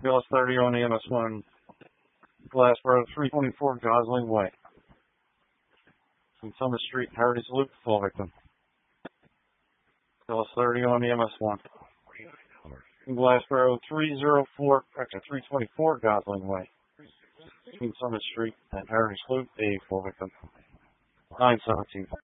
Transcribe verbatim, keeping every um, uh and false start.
Phyllis thirty on the M S one. Glassboro three twenty-four Gosling Way. In Summit Street, Heritage Loop, full victim. Phyllis thirty on the M S one. In Glassboro three oh four, actually three twenty-four Gosling Way. In Summit Street and Heritage Loop, a full victim. nine seventeen.